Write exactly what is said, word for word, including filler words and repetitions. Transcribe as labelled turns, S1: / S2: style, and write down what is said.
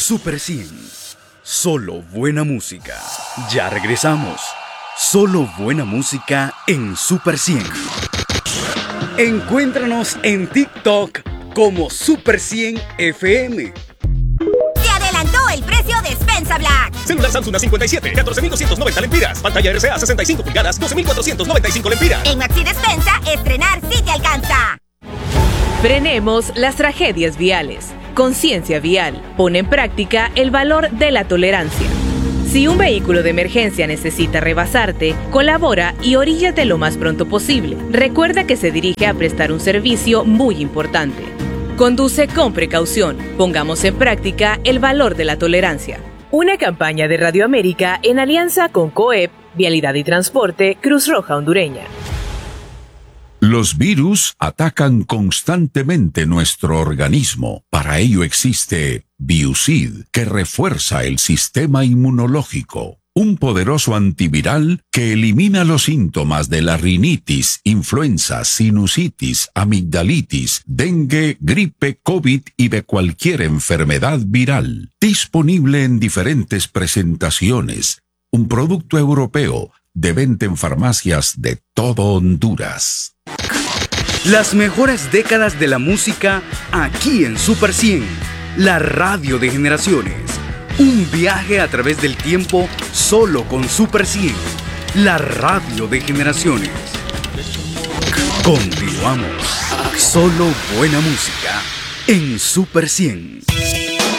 S1: Super cien. Solo buena música. Ya regresamos. Solo buena música en Super cien. Encuéntranos en TikTok como Super cien F M.
S2: Se adelantó el precio de Despensa Black.
S3: Celular Samsung A cincuenta y siete, catorce mil doscientos noventa lempiras. Pantalla R C A sesenta y cinco pulgadas, doce mil cuatrocientos noventa y cinco lempiras.
S2: En Maxi Despensa, estrenar sí te alcanza.
S4: Frenemos las tragedias viales. Conciencia vial. Pone en práctica el valor de la tolerancia. Si un vehículo de emergencia necesita rebasarte, colabora y oríllate lo más pronto posible. Recuerda que se dirige a prestar un servicio muy importante. Conduce con precaución. Pongamos en práctica el valor de la tolerancia. Una campaña de Radio América en alianza con COEP, Vialidad y Transporte, Cruz Roja Hondureña.
S5: Los virus atacan constantemente nuestro organismo. Para ello existe Biusid, que refuerza el sistema inmunológico. Un poderoso antiviral que elimina los síntomas de la rinitis, influenza, sinusitis, amigdalitis, dengue, gripe, COVID y de cualquier enfermedad viral. Disponible en diferentes presentaciones. Un producto europeo de venta en farmacias de todo Honduras.
S1: Las mejores décadas de la música aquí en Super cien, la radio de generaciones. Un viaje a través del tiempo solo con Super cien, la radio de generaciones. Continuamos. Solo buena música en Super cien.